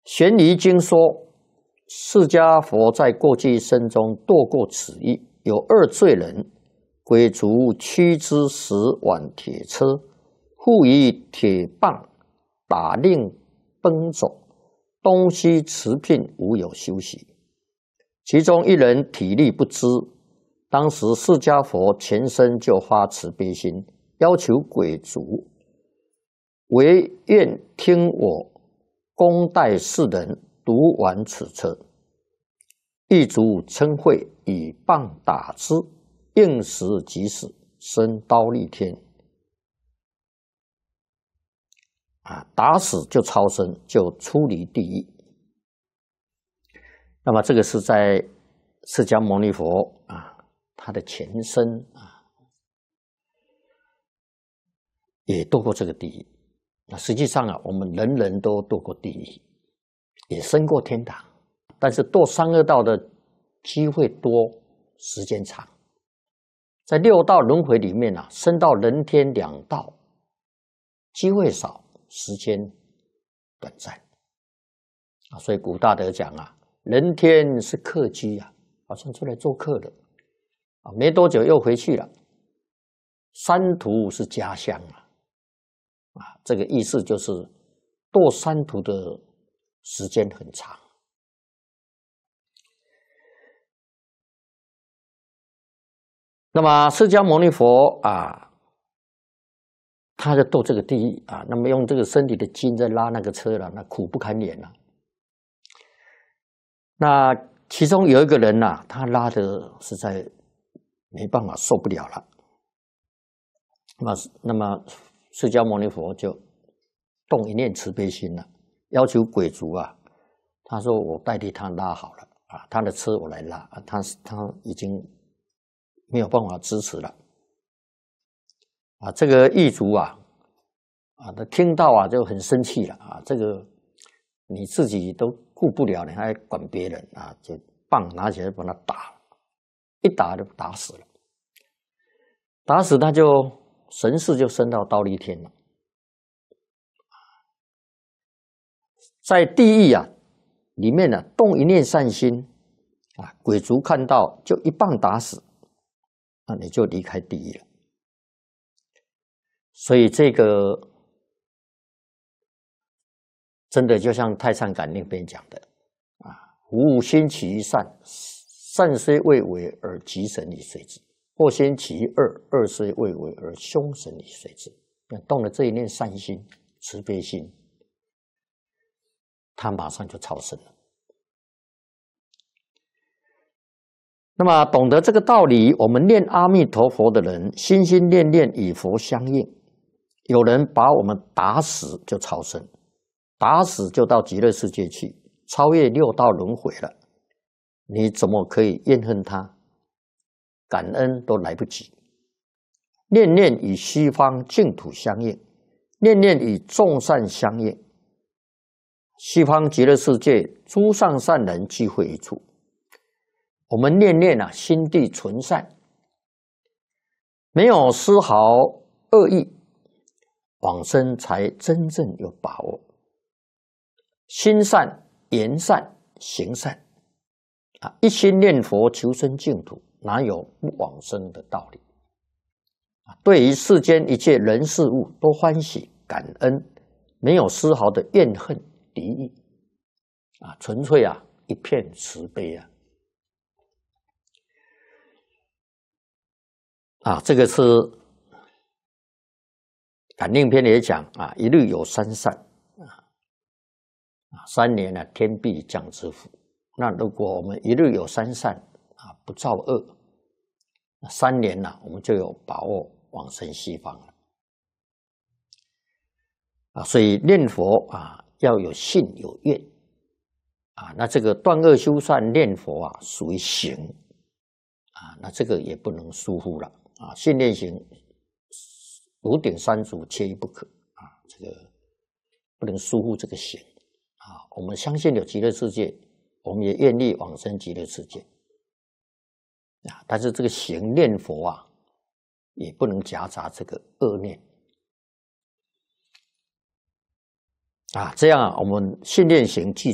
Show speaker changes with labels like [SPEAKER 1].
[SPEAKER 1] 玄疑经说，释迦佛在过去一生中堕过此狱，有2罪人，鬼卒驱之10挽铁车，复以铁棒打令奔走，东西持聘，无有休息。其中一人体力不支，当时释迦佛全身就发慈悲心，要求鬼卒唯愿听我公代世人读完此册。狱卒嗔恚，以棒打之，应时即死，生忉利天。打死就超生，就出离地狱。那么这个是在释迦牟尼佛他的前身也堕过这个地狱。那实际上我们人人都堕过地狱，也升过天堂，但是堕三恶道的机会多，时间长。在6道轮回里面升到人天2道，机会少，时间短暂。所以古大德讲人天是客居好像出来做客的没多久又回去了。三途是家乡这个意思就是堕三途的时间很长。那么释迦牟尼佛他就堕这个地狱那么用这个身体的筋在拉那个车了，那苦不堪言了。那其中有一个人他拉的实在没办法，受不了了。那么释迦牟尼佛就动一念慈悲心要求鬼卒他说我代替他拉好了他的车我来拉他已经没有办法支持了这个狱卒他听到就很生气了这个你自己都顾不了，你还管别人就棒拿起来把他打，一打就打死了。打死他就神识就升到忉利天了。在地狱里面动一念善心鬼卒看到就一棒打死，那你就离开地狱了。所以这个真的就像《太上感应篇》讲的吾心起于善，善虽未为而吉神以随之；或先起于恶，恶虽未为而凶神以随之。动了这一念善心、慈悲心，他马上就超生了。那么懂得这个道理，我们念阿弥陀佛的人，心心念念与佛相应。有人把我们打死就超生，打死就到极乐世界去，超越6道轮回了。你怎么可以怨恨他？感恩都来不及。念念与西方净土相应，念念与众善相应。西方极乐世界诸上善人聚会一处，我们念念心地纯善，没有丝毫恶意，往生才真正有把握。心善、言善、行善一心念佛求生净土，哪有不往生的道理？对于世间一切人事物都欢喜感恩，没有丝毫的怨恨敌意纯粹一片慈悲这个是感应篇也讲一日有3善3年天必降之福。那如果我们一日有3善不造恶，3年我们就有把握往生西方了所以念佛要有信有愿那这个断恶修善念佛属于行那这个也不能疏忽了信念行五顶三足缺一不可这个不能疏忽这个行我们相信有极乐世界，我们也愿意往生极乐世界但是这个行念佛也不能夹杂这个恶念这样我们信念行记